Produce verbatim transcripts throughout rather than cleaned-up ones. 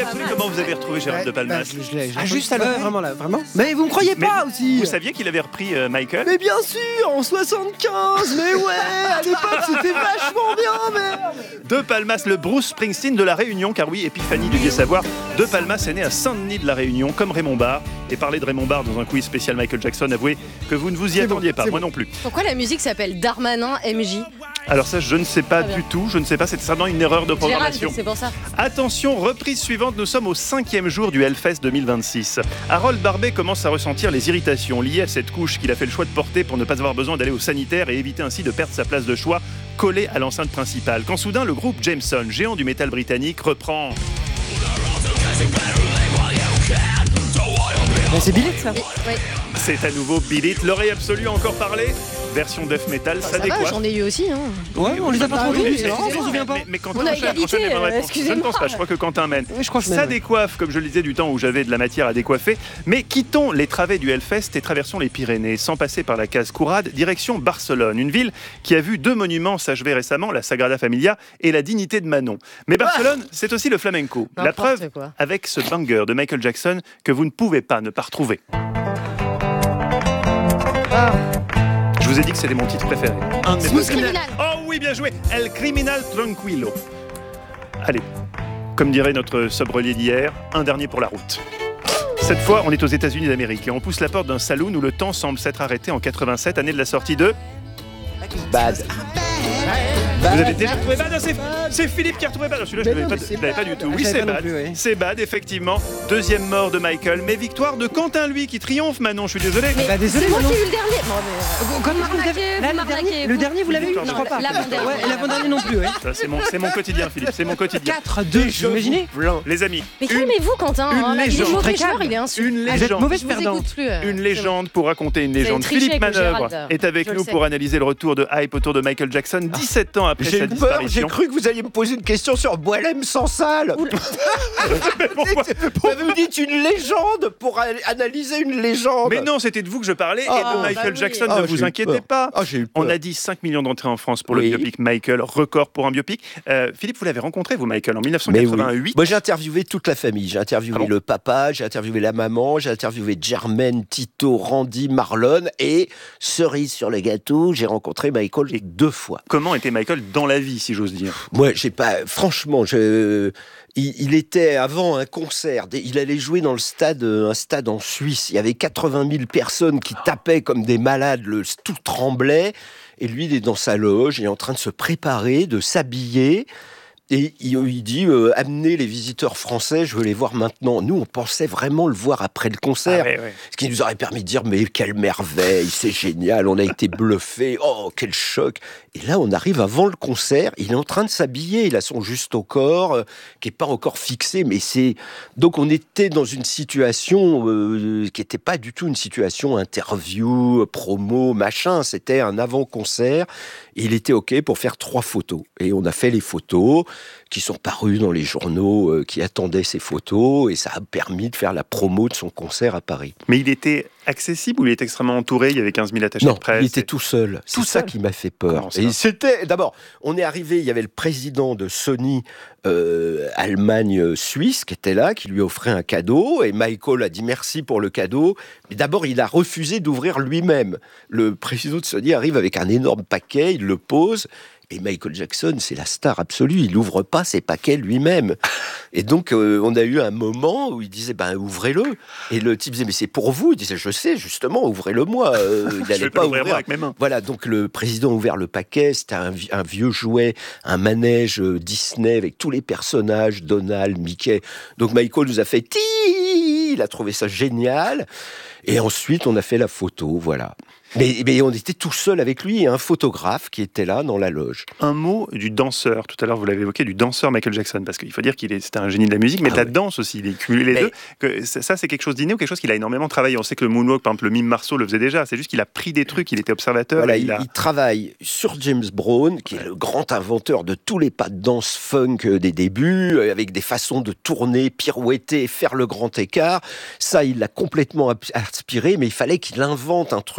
appris comment vous avez retrouvé Gérald Ouais, de Palmas? bah, je, je l'ai, je l'ai Ah, juste ouais, alors. vraiment là, vraiment. Mais vous me croyez Mais pas aussi. Vous saviez qu'il avait repris euh, Michael? Mais bien sûr, en soixante-quinze. Mais ouais, à l'époque c'était vachement bien, merde. De Palmas, le Bruce Springsteen de la Réunion, car oui, Épiphanie deviez savoir, De Palmas est né à Saint-Denis de la Réunion, comme Raymond Barre. Et parler de Raymond Barre dans un quiz spécial Michael Jackson, avouez que vous ne vous y C'est attendiez bon, pas, c'est moi bon. non plus. Pourquoi la musique s'appelle Darmanin M J? Alors ça, je ne sais pas Très bien. du tout, je ne sais pas, c'est certainement une erreur de Gérald, programmation. c'est pour ça. Attention, reprise suivante, nous sommes au cinquième jour du Hellfest deux mille vingt-six. Harold Barbet commence à ressentir les irritations liées à cette couche qu'il a fait le choix de porter pour ne pas avoir besoin d'aller au sanitaire et éviter ainsi de perdre sa place de choix collée à l'enceinte principale. Quand soudain, le groupe Jameson, géant du métal britannique, reprend... Bah, c'est Billet ça. Oui. C'est à nouveau Beat It, l'oreille absolue a encore parlé. Version death metal, ça, Ça va, décoiffe. j'en ai eu aussi. Hein. Ouais, on les a pas Ah trop oui, vus, c'est c'est marrant, vrai. on s'en souvient pas. Mais, mais Quentin On a enchaîne, égalité, enchaîne les bonnes euh, réponses. Je ne pense excusez-moi. pas, je crois que Quentin mène. Oui, je crois que je Ça mène, ouais. décoiffe, comme je le disais, du temps où j'avais de la matière à décoiffer. Mais quittons les travées du Hellfest et traversons les Pyrénées, sans passer par la case Courade, direction Barcelone, une ville qui a vu deux monuments s'achever récemment, la Sagrada Familia et la dignité de Manon. Mais Barcelone, c'est aussi le flamenco. La N'importe preuve quoi. avec ce banger de Michael Jackson que vous ne pouvez pas ne pas retrouver. Ah. Je vous ai dit que c'était mon titre préféré. Un de mes Smooth préférés. Criminal. Oh oui, bien joué. El Criminal Tranquilo. Allez, comme dirait notre sobrelier d'hier, un dernier pour la route. Cette fois, on est aux États-Unis d'Amérique et on pousse la porte d'un saloon où le temps semble s'être arrêté en quatre-vingt-sept, année de la sortie de... Bad. Vous avez déjà trouvé Bad? C'est, c'est Philippe qui a retrouvé Bad. Celui-là, je Mais ne non, l'avais mais pas, c'est je l'avais pas Bad. du tout. Ah, Oui, je c'est savais pas non Bad. plus, ouais. C'est Bad, effectivement. Deuxième mort de Michael, mais victoire de Quentin, lui, qui triomphe maintenant. Je suis désolé. Mais Bah, désolé, c'est moi Manon. qui ai eu le dernier. Non, mais, euh, Comme vous le m'arnaquez, dernier- vous là, le m'arnaquez, dernier, le vous- dernier, vous l'avez eu? Non, Je crois pas. l'avant-dernier. Ouais, et l'avant-dernier non plus, ouais. Ça, c'est, mon, c'est mon quotidien, Philippe. C'est mon quotidien. quatre à deux, vous imaginez? Les amis, Mais une, calmez-vous, Quentin. une hein, là, il est légende. mauvais Très calme. joueur, il est insulté. une Ah, vous êtes légende. mauvaise Je vous perdante. écoute plus. euh, Une c'est légende pour raconter une légende. triché Philippe avec le Manœuvre Gérald. est avec Je le nous sais. pour analyser le retour de hype autour de Michael Jackson dix-sept ans après J'ai sa eu peur, j'ai disparition. cru que vous alliez me poser une question sur Boilem sans salle. Pourquoi Vous me dites une légende pour a- analyser une légende. Mais non, c'était de vous que je parlais et Ah, de Michael bah oui. Jackson. Ah, ne j'ai vous eu inquiétez peur. pas. Ah, j'ai eu On peur. a dit cinq millions d'entrées en France pour Oui. le biopic Michael, record pour un biopic. Euh, Philippe, vous l'avez rencontré, vous, Michael, en Mais oui. mille neuf cent quatre-vingt-huit. Moi, j'ai interviewé toute la famille. J'ai interviewé Ah bon le papa, j'ai interviewé la maman, j'ai interviewé Germaine, Tito, Randy, Marlon et cerise sur le gâteau, j'ai rencontré Michael deux fois. Comment était Michael dans la vie, si j'ose dire? Moi, j'ai pas. Franchement, je. Il, il était avant un concert. Il allait jouer dans le stade, un stade en Suisse. Il y avait quatre-vingt mille personnes qui tapaient comme des malades. Le, tout tremblait. Et lui, il est dans sa loge. Il est en train de se préparer, de s'habiller. Et il, il dit euh, amenez les visiteurs français, je veux les voir maintenant. Nous, on pensait vraiment le voir après le concert. Ah ouais, ouais. Ce qui nous aurait permis de dire mais quelle merveille, c'est génial, on a été bluffés, oh quel choc. Et là on arrive avant le concert, il est en train de s'habiller, il a son juste au corps euh, qui est pas encore fixé, mais c'est donc on était dans une situation euh, qui était pas du tout une situation interview, promo, machin, c'était un avant-concert. Et il était ok pour faire trois photos et on a fait les photos qui sont parues dans les journaux euh, qui attendaient ces photos et ça a permis de faire la promo de son concert à Paris. Mais il était accessible ou il était extrêmement entouré? Il y avait quinze mille attachés Non, de presse. il était et- tout seul. C'est Tout ça seul qui m'a fait peur. Comment ça Et c'était d'abord, on est arrivé, il y avait le président de Sony euh, Allemagne-Suisse qui était là, qui lui offrait un cadeau, et Michael a dit merci pour le cadeau. Mais d'abord, il a refusé d'ouvrir lui-même. Le président de Sony arrive avec un énorme paquet, il le pose. Et Michael Jackson, c'est la star absolue. Il n'ouvre pas ses paquets lui-même. Et donc, euh, on a eu un moment où il disait, ben, ouvrez-le. Et le type disait, mais c'est pour vous. Il disait, je sais, justement, ouvrez-le moi. Euh, il Je n'allait vais pas l'ouvrir ouvrir. moi avec mes mains. Voilà, donc le président a ouvert le paquet. C'était un, vi- un vieux jouet, un manège euh, Disney avec tous les personnages, Donald, Mickey. Donc Michael nous a fait, ti, il a trouvé ça génial. Et ensuite, on a fait la photo, voilà. Mais, mais on était tout seul avec lui et un photographe qui était là dans la loge. Un mot du danseur. Tout à l'heure, vous l'avez évoqué, du danseur Michael Jackson, parce qu'il faut dire qu'il est, c'était un génie de la musique, mais Ah de la ouais. danse aussi. Il est cumulé les Mais- deux. Que ça, ça, c'est quelque chose d'inné ou quelque chose qu'il a énormément travaillé. On sait que le moonwalk, par exemple, le mime Marceau le faisait déjà. C'est juste qu'il a pris des trucs, il était observateur. Voilà, et il, il a... il travaille sur James Brown, qui est le grand inventeur de tous les pas de danse funk euh, des débuts, euh, avec des façons de tourner, pirouetter, faire le grand écart. Ça, il l'a complètement ap- inspiré, mais il fallait qu'il invente un truc.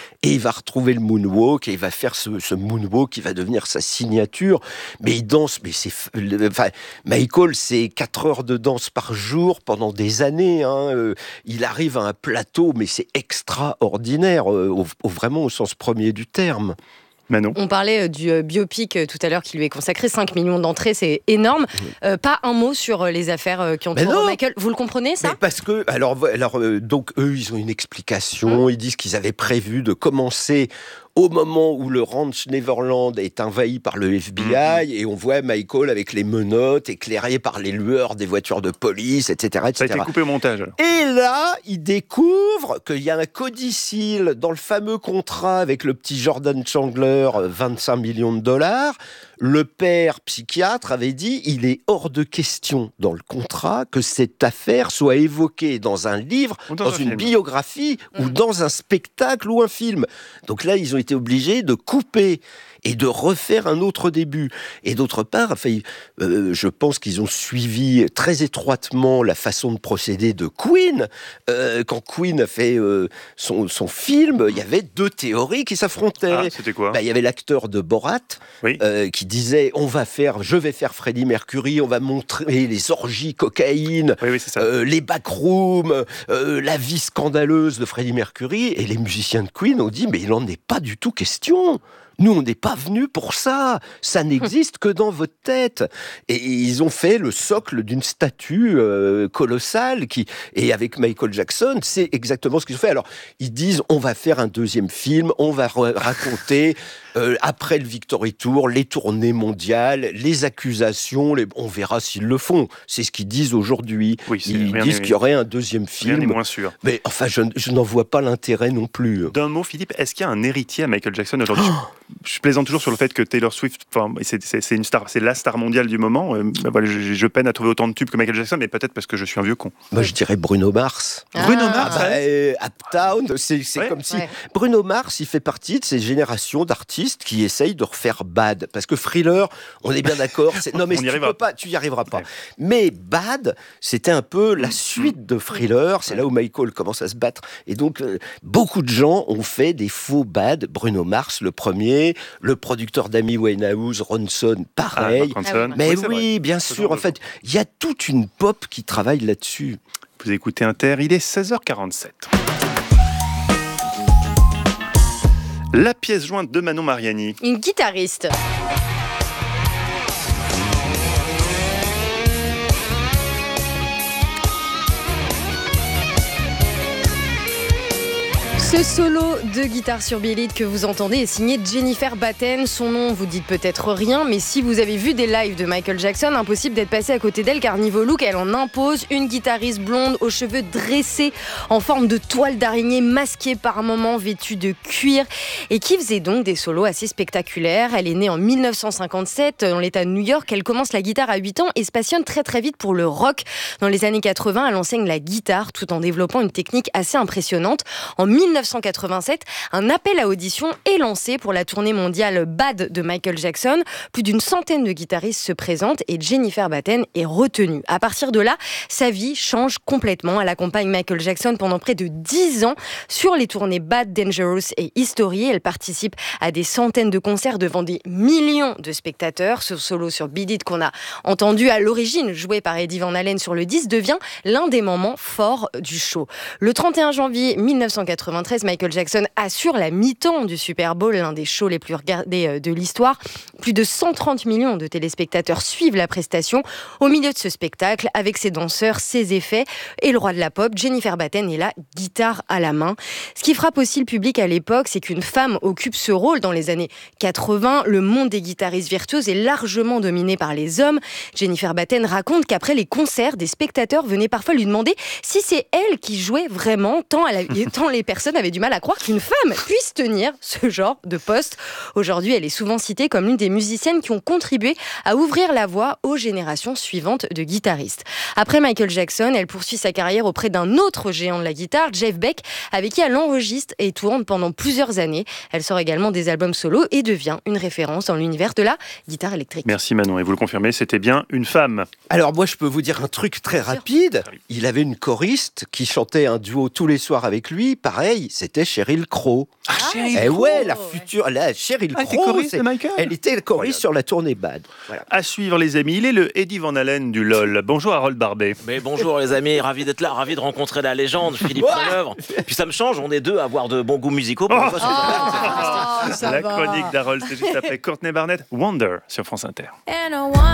et il va retrouver le moonwalk, et il va faire ce, ce moonwalk qui va devenir sa signature. Mais il danse, mais c'est, enfin, Michael, c'est quatre heures de danse par jour pendant des années. Hein. Euh, il arrive à un plateau, mais c'est extraordinaire, euh, au, au, vraiment au sens premier du terme. Manon. On parlait du euh, biopic euh, tout à l'heure qui lui est consacré, cinq millions d'entrées, c'est énorme. Euh, pas un mot sur euh, les affaires euh, qui entourent Michael. Vous le comprenez, ça ? Mais parce que, alors, alors euh, donc eux, ils ont une explication. Mmh. Ils disent qu'ils avaient prévu de commencer au moment où le ranch Neverland est envahi par le F B I, mmh. et on voit Michael avec les menottes, éclairé par les lueurs des voitures de police, et cetera, et cetera. Ça a été coupé au montage. Alors. Et là, il découvre qu'il y a un codicile dans le fameux contrat avec le petit Jordan Chandler, vingt-cinq millions de dollars. Le père psychiatre avait dit « Il est hors de question dans le contrat que cette affaire soit évoquée dans un livre, dans, dans une film. biographie, mmh. ou dans un spectacle ou un film. » Donc là, ils ont été obligés de couper et de refaire un autre début. Et d'autre part, enfin, euh, je pense qu'ils ont suivi très étroitement la façon de procéder de Queen. Euh, quand Queen a fait euh, son, son film, il y avait deux théories qui s'affrontaient. Ah, c'était quoi ? Bah, il y avait l'acteur de Borat, oui. euh, qui disait on va faire, je vais faire Freddie Mercury, on va montrer les orgies cocaïne, oui, oui, c'est ça. Euh, les backrooms, euh, la vie scandaleuse de Freddie Mercury. Et les musiciens de Queen ont dit mais il n'en est pas du tout question. Nous, on n'est pas venus pour ça. Ça n'existe que dans votre tête. Et ils ont fait le socle d'une statue euh, colossale. Qui... Et avec Michael Jackson, c'est exactement ce qu'ils ont fait. Alors, ils disent, on va faire un deuxième film, on va re- raconter, euh, après le Victory Tour, les tournées mondiales, les accusations, les... on verra s'ils le font. C'est ce qu'ils disent aujourd'hui. Oui, ils disent qu'il y aurait un deuxième film. Rien n'est moins sûr. Mais enfin, je, je n'en vois pas l'intérêt non plus. D'un mot, Philippe, est-ce qu'il y a un héritier à Michael Jackson aujourd'hui ? Oh Je plaisante toujours sur le fait que Taylor Swift, enfin, c'est, c'est, c'est une star, c'est la star mondiale du moment. Euh, bah, voilà, je, je peine à trouver autant de tubes que Michael Jackson, mais peut-être parce que je suis un vieux con. Moi, je dirais Bruno Mars. Ah. Bruno Mars, ah bah, euh, Uptown, c'est, c'est ouais. comme si Ouais. Bruno Mars, il fait partie de ces générations d'artistes qui essayent de refaire Bad, parce que Thriller, on est bien d'accord. C'est... Non mais tu peux pas, tu y arriveras pas. Ouais. Mais Bad, c'était un peu la suite de Thriller. C'est ouais. là où Michael commence à se battre. Et donc, euh, beaucoup de gens ont fait des faux Bad. Bruno Mars, le premier, le producteur d'Amy Winehouse, Ronson, pareil. Ah, Ronson. Mais oui, oui, bien c'est sûr. En fait, il y a toute une pop qui travaille là-dessus. Vous écoutez Inter, il est seize heures quarante-sept. La pièce jointe de Manon Mariani. Une guitariste. Ce solo de guitare sur Beat It que vous entendez est signé Jennifer Batten. Son nom vous dit peut-être rien, mais si vous avez vu des lives de Michael Jackson, impossible d'être passé à côté d'elle car niveau look, elle en impose. Une guitariste blonde aux cheveux dressés en forme de toile d'araignée, masquée par moments, vêtue de cuir et qui faisait donc des solos assez spectaculaires. Elle est née en dix-neuf cent cinquante-sept dans l'état de New York. Elle commence la guitare à huit ans et se passionne très très vite pour le rock. Dans les années quatre-vingts, elle enseigne la guitare tout en développant une technique assez impressionnante. En dix-neuf cent quatre-vingt-sept, un appel à audition est lancé pour la tournée mondiale Bad de Michael Jackson. Plus d'une centaine de guitaristes se présentent et Jennifer Batten est retenue. À partir de là, sa vie change complètement. Elle accompagne Michael Jackson pendant près de dix ans sur les tournées Bad, Dangerous et History. Elle participe à des centaines de concerts devant des millions de spectateurs. Ce solo sur Beat It qu'on a entendu à l'origine, joué par Eddie Van Halen sur le disque, devient l'un des moments forts du show. Le trente et un janvier dix-neuf cent quatre-vingt-treize, Michael Jackson assure la mi-temps du Super Bowl, l'un des shows les plus regardés de l'histoire. Plus de cent trente millions de téléspectateurs suivent la prestation. Au milieu de ce spectacle, avec ses danseurs, ses effets et le roi de la pop, Jennifer Batten est là, guitare à la main. Ce qui frappe aussi le public à l'époque, c'est qu'une femme occupe ce rôle dans les années quatre-vingts. Le monde des guitaristes virtuoses est largement dominé par les hommes. Jennifer Batten raconte qu'après les concerts, des spectateurs venaient parfois lui demander si c'est elle qui jouait vraiment, tant, elle a, tant les personnes avaient du mal à croire qu'une femme puisse tenir ce genre de poste. Aujourd'hui, elle est souvent citée comme l'une des musiciennes qui ont contribué à ouvrir la voie aux générations suivantes de guitaristes. Après Michael Jackson, elle poursuit sa carrière auprès d'un autre géant de la guitare, Jeff Beck, avec qui elle enregistre et tourne pendant plusieurs années. Elle sort également des albums solo et devient une référence dans l'univers de la guitare électrique. Merci Manon, et vous le confirmez, c'était bien une femme. Alors moi, je peux vous dire un truc très rapide. Il avait une choriste qui chantait un duo tous les soirs avec lui. Pareil, c'était Sheryl Crow. Crow. Ah, Sheryl Eh Crow. ouais, la future, la Sheryl Ah, t'es Crow, choriste c'est- de Michael. elle était choriste sur la tournée Bad. Voilà. À suivre les amis, il est le Eddie Van Halen du LOL. Bonjour Harold Barbet. Mais bonjour les amis, ravi d'être là, ravi de rencontrer la légende Philippe Manœuvre. Puis ça me change, on est deux à avoir de bons goûts musicaux. Pour une fois, sur le plateau, c'est fantastique. Oh, ça La va. chronique d'Harold, c'est juste après Courtney Barnett, Wonder sur France Inter. And I want